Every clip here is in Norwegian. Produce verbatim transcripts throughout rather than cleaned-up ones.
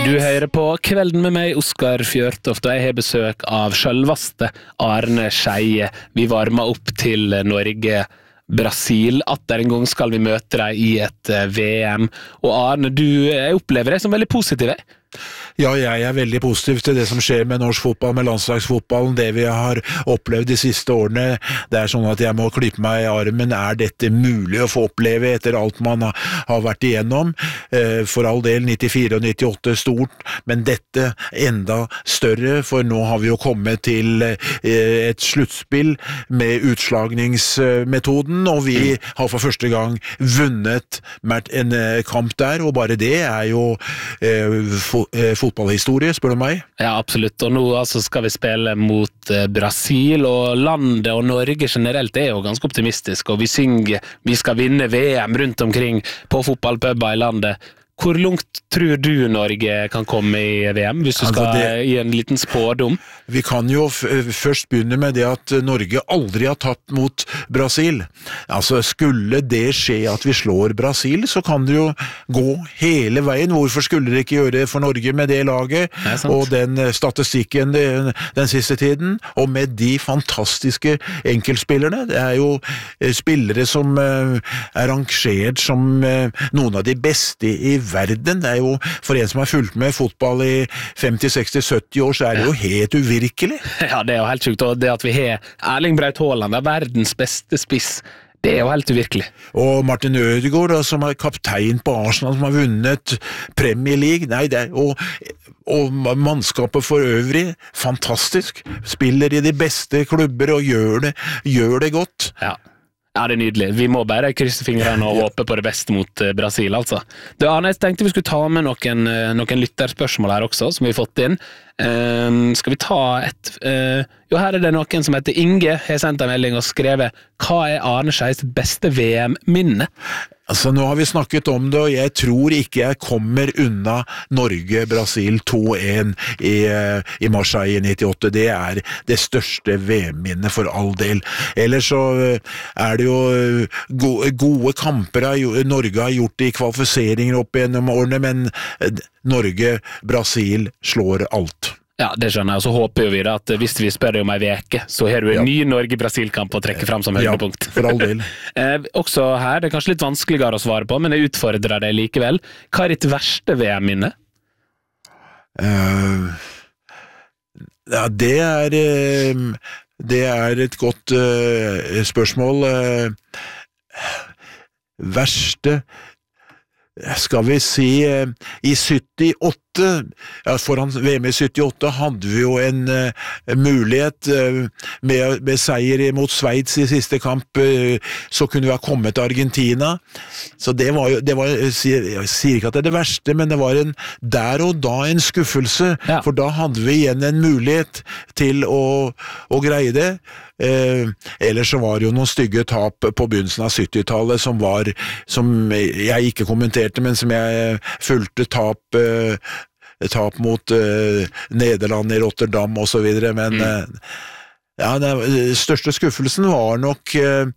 Du hører på Kvelden med meg, Oskar Fjørtoft, og jeg har besøk av selveste Arne Scheie. Vi varmer opp til Norge, Brasil. Atter en gang skal vi møte deg i et V M. Og Arne, du jeg opplever deg som veldig positiv, jeg. Ja, jeg er veldig positiv til det som skjer med norsk fotball, med landslagsfotballen, det vi har opplevd de siste årene. Det er sånn at jeg må klippe meg i armen. Er dette mulig å få oppleve etter alt man har vært igjennom? For all del, nittifire og nittiåtte stort, men dette enda større, for nå har vi jo kommet til et sluttspill med utslagningsmetoden, og vi har for første gang vunnet en kamp der, og bare det er jo fotballhistorie, spør du meg? Ja, absolutt. Og nå altså, skal vi spille mot eh, Brasil, og landet og Norge generelt er jo ganske optimistisk, og vi synger vi skal vinne V M rundt omkring på fotballpubber i landet. Hvor langt tror du Norge kan komme i V M, hvis du skal altså det, gi en liten spådom? Vi kan jo f først begynne med det at Norge aldri har tapt mot Brasil. Altså, skulle det skje at vi slår Brasil, så kan det jo gå hele veien. Hvorfor skulle det ikke gjøre det for Norge med det laget, det og den statistikken den, den siste tiden, og med de fantastiske enkeltspillerne? Det er jo spillere som er rangert som noen av de beste i verden. Det er jo, for en som har fulgt med fotball i femti, seksti, sytti år, så er det jo helt uvirkelig. Ja, det er jo helt sjukt, og det at vi har Erling Braut Haaland, verdens beste spiss, det er jo helt uvirkelig. Og Martin Ødegaard, da, som er kaptein på Arsenal, som har vunnet Premier League, nei, det er, og, og mannskapet for øvrig, fantastisk, spiller i de beste klubber og gjør det, gjør det godt. Ja. Ja, det er nydelig. Vi må bare krysse fingrene og håpe på det beste mot Brasil, altså. Du, Arne, jeg tenkte vi skulle ta med noen, noen lytterspørsmål her også, som vi har fått inn. Uh, skal vi ta et... Uh, jo, her er det noen som heter Inge, har sendt en melding og skrevet «Hva er Arne Scheies beste V M-minne?» Altså, nå har vi snakket om det, og jeg tror ikke jeg kommer unna Norge-Brasil to en i, i Marseille i nittiåtte. Det er det største V M-minnet for all del. Ellers så er det jo gode, gode kamper Norge har gjort i kvalifiseringer opp gjennom årene, men Norge-Brasil slår alt. Ja, det skjønner jeg, og så håper vi da at hvis vi spør deg om en veke, så har du en ja. ny Norge-Brasil-kamp å trekke frem som høydepunkt. Ja, for all del. eh, også her, det er kanskje litt vanskeligere å svare på, men jeg utfordrer deg likevel. Hva er ditt verste V M-minne? Uh, ja, det er, uh, det er et godt uh, spørsmål. Uh, verste... Skal vi si, i syttiåtte, ja, foran V M i syttiåtte hadde vi jo en uh, mulighet uh, med, med seier mot Sveits i siste kamp, uh, så kunne vi ha kommet til Argentina. Så det var jo, det var, jeg sier, jeg sier ikke at det er det verste, men det var en, der og da en skuffelse, ja. For da hadde vi igjen en mulighet til å, å greie det. Eh, ellers så var det jo noen stygge tap på begynnelsen av syttitallet som var, som jeg ikke kommenterte, men som jeg fulgte tap eh, tap mot eh, Nederland i Rotterdam og så videre, men mm. eh, ja, den største skuffelsen var nok eh,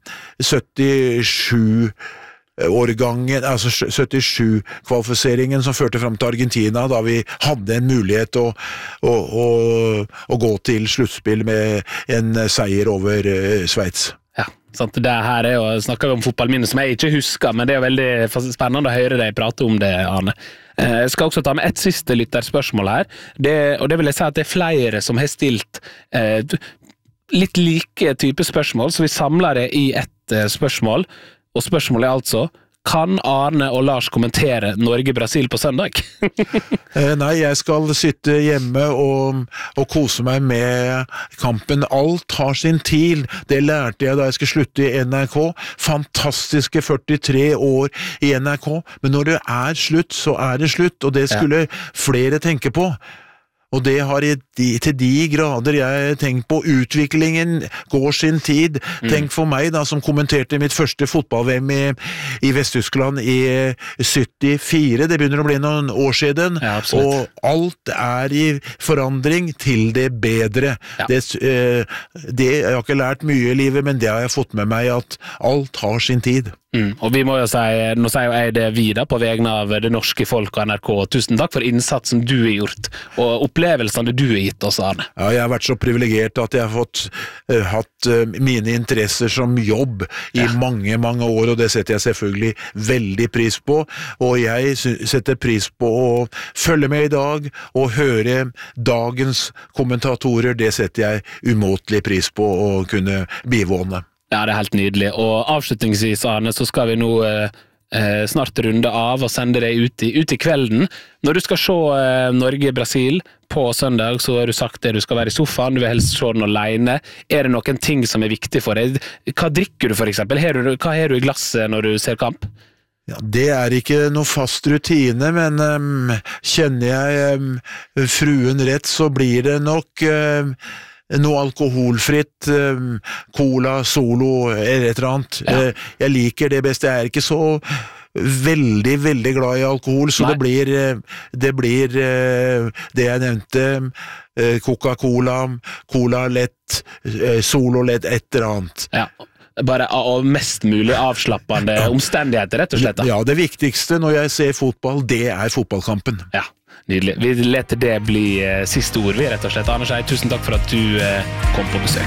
syttisju årgangen, altså syttisju-kvalifiseringen som førte frem til Argentina, da vi hadde en mulighet å, å, å, å gå til sluttspill med en seier over uh, Sveits. Ja, sant. Det her er jo, snakker vi om fotballminne som jeg ikke husker, men det er jo veldig spennende å høre deg prate om det, Arne. Jeg skal også ta med et siste lytterspørsmål her, det, og det vil jeg si at det er flere som har stilt eh, litt like type spørsmål, så vi samler det i ett eh, spørsmål. Og spørsmålet er altså, kan Arne og Lars kommentere Norge-Brasil på søndag? eh, nei, jeg skal sitte hjemme og, og kose meg med kampen. Alt har sin tid. Det lærte jeg da jeg skulle slutte i N R K. Fantastiske førtitre år i N R K. Men når det er slutt, så er det slutt, og det skulle ja. flere tenke på. Og det har jeg til de grader jeg tenkt på. Utviklingen går sin tid. Mm. Tenk for meg da, som kommenterte mitt første fotball-V M i, i Vest-Tyskland i syttifire. Det begynner å bli noen år siden. Ja, og alt er i forandring til det bedre. Ja. Det, eh, det, jeg har ikke lært mye i livet, men det har jeg fått med meg at alt har sin tid. Mm. Og vi må jo si, nå sier jo jeg det vi da, på vegne av det norske folk og N R K. Tusen takk for innsatsen du har gjort, og opplevelsene du har gitt oss, Arne. Ja, jeg har vært så privilegert at jeg har fått uh, hatt uh, mine interesser som jobb i ja. mange, mange år, og det setter jeg selvfølgelig veldig pris på. Og jeg setter pris på å følge med i dag, og høre dagens kommentatorer, det setter jeg umåtelig pris på å kunne bivåne. Ja, det er helt nydelig. Og avslutningsvis, Arne, så skal vi nå eh, snart runde av og sende deg ut i, ut i kvelden. Når du skal se eh, Norge-Brasil på søndag, så har du sagt det, du skal være i sofaen, du vil helst se den alene. Er det noen ting som er viktig for deg? Hva drikker du for eksempel? Har du, hva har du i glasset når du ser kamp? Ja, det er ikke noe fast rutine, men um, kjenner jeg um, fruen rett, så blir det nok... Um, noe alkoholfritt, cola, solo, eller et eller annet. Ja. Jeg liker det best. Jeg er ikke så veldig, veldig glad i alkohol, så Nei. det blir, det blir det jeg nevnte, Coca-Cola, Cola lett, solo lett, et eller annet. Ja. Bare av mest mulig avslappende ja. omstendigheter, rett og slett. Da. Ja, det viktigste når jeg ser fotball, det er fotballkampen. Ja. Nydelig. Vi leter det bli eh, siste ord, vi rett og slett. Anders Eid, tusen takk for at du eh, kom på besøk.